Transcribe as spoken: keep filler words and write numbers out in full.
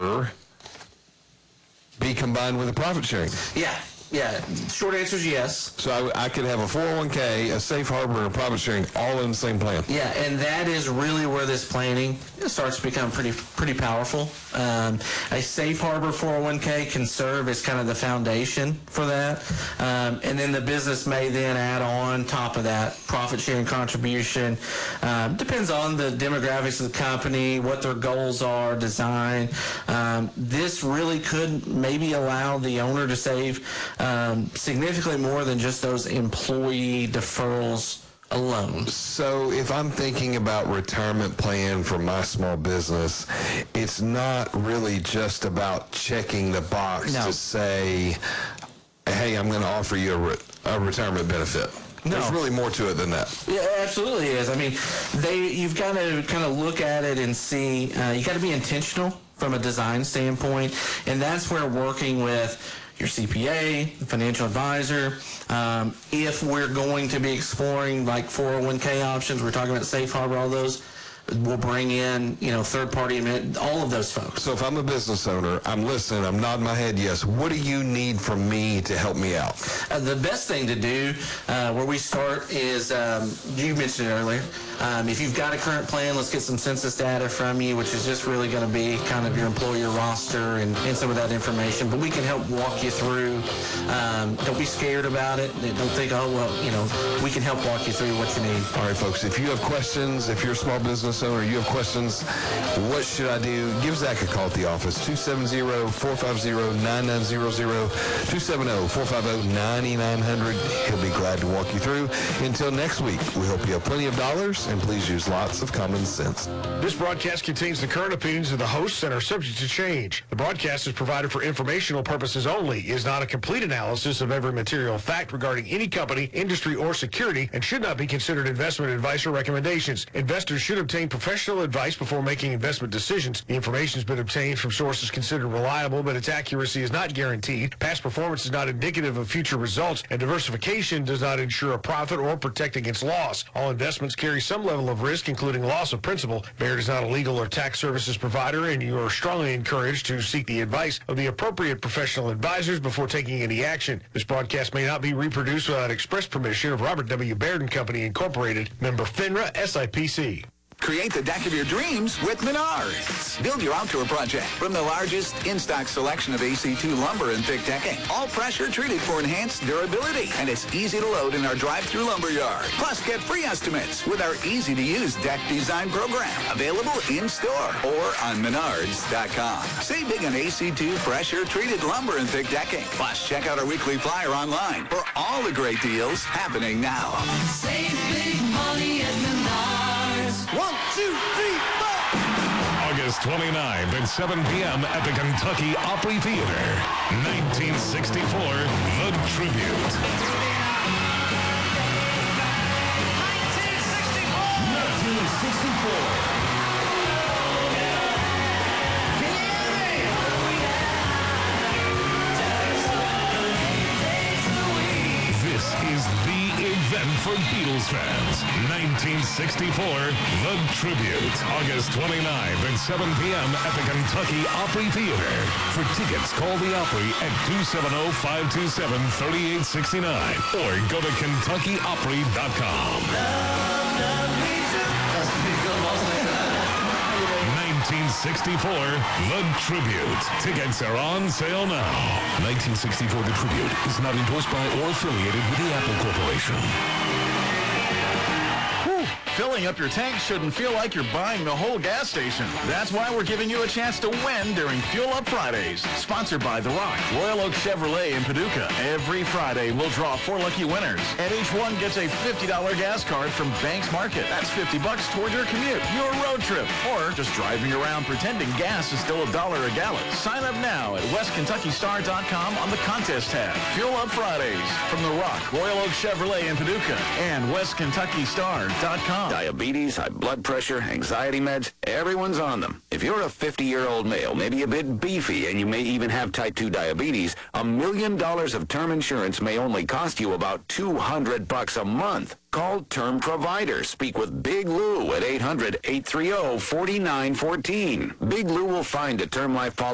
harbor be combined with a profit sharing? Yeah. Yeah, short answer is yes. So I, I could have a four oh one k, a safe harbor, and a profit sharing all in the same plan. Yeah, and that is really where this planning starts to become pretty pretty powerful. Um, a safe harbor four oh one k can serve as kind of the foundation for that. Um, and then the business may then add on top of that profit sharing contribution. Um, depends on the demographics of the company, what their goals are, design. Um, this really could maybe allow the owner to save Um, significantly more than just those employee deferrals alone. So if I'm thinking about retirement plan for my small business, it's not really just about checking the box no. to say, hey, I'm going to offer you a, re- a retirement benefit. No. There's really more to it than that. Yeah, it absolutely is. I mean, they you've got to kind of look at it and see, uh, you got to be intentional from a design standpoint, and that's where working with your C P A, the financial advisor. Um, if we're going to be exploring like four oh one k options, we're talking about safe harbor, all those, we'll bring in, you know, third-party, all of those folks. So if I'm a business owner, I'm listening, I'm nodding my head yes. What do you need from me to help me out? Uh, the best thing to do, uh, where we start is, um, you mentioned it earlier, um, if you've got a current plan, let's get some census data from you, which is just really going to be kind of your employer roster and, and some of that information. But we can help walk you through. Um, don't be scared about it. Don't think, oh, well, you know, we can help walk you through what you need. All right, folks, if you have questions, if you're a small business owner, you have questions, what should I do? Give Zach a call at the office, two seven zero, four five zero, nine nine zero zero, two seven zero, four five zero, nine nine zero zero. He'll be glad to walk you through. Until next week, we hope you have plenty of dollars, and please use lots of common sense. This broadcast contains the current opinions of the hosts and are subject to change. The broadcast is provided for informational purposes only, is not a complete analysis of every material fact regarding any company, industry, or security, and should not be considered investment advice or recommendations. Investors should obtain professional advice before making investment decisions. The information has been obtained from sources considered reliable, but its accuracy is not guaranteed. Past performance is not indicative of future results, and diversification does not ensure a profit or protect against loss. All investments carry some level of risk, including loss of principal. Baird is not a legal or tax services provider, and you are strongly encouraged to seek the advice of the appropriate professional advisors before taking any action. This broadcast may not be reproduced without express permission of Robert W. Baird and Company, Incorporated, member FINRA, S I P C. Create the deck of your dreams with Menards. Build your outdoor project from the largest in-stock selection of A C two lumber and thick decking. All pressure treated for enhanced durability. And it's easy to load in our drive-through lumber yard. Plus, get free estimates with our easy-to-use deck design program. Available in-store or on menards dot com. Save big on A C two pressure treated lumber and thick decking. Plus, check out our weekly flyer online for all the great deals happening now. Save big money at Menards. One, two, three, four. August twenty-ninth at seven p.m. at the Kentucky Opry Theater. nineteen sixty-four, The Tribute. nineteen sixty-four. This is the event for Beatles fans. nineteen sixty-four, The Tribute. August twenty-ninth at seven p.m. at the Kentucky Opry Theater. For tickets, call the Opry at two seven zero, five two seven, three eight six nine or go to kentucky opry dot com. nineteen sixty-four, The Tribute. Tickets are on sale now. nineteen sixty-four, The Tribute is not endorsed by or affiliated with the Apple Corporation. Filling up your tank shouldn't feel like you're buying the whole gas station. That's why we're giving you a chance to win during Fuel Up Fridays. Sponsored by The Rock, Royal Oak Chevrolet in Paducah. Every Friday, we'll draw four lucky winners, and each one gets a fifty dollar gas card from Banks Market. That's fifty bucks toward your commute, your road trip, or just driving around pretending gas is still a dollar a gallon. Sign up now at west kentucky star dot com on the contest tab. Fuel Up Fridays from The Rock, Royal Oak Chevrolet in Paducah, and west kentucky star dot com. Diabetes, high blood pressure, anxiety meds, everyone's on them. If you're a fifty-year-old male, maybe a bit beefy, and you may even have type two diabetes, a million dollars of term insurance may only cost you about two hundred bucks a month. Call Term Provider. Speak with Big Lou at eight hundred, eight three zero, four nine one four. Big Lou will find a term life policy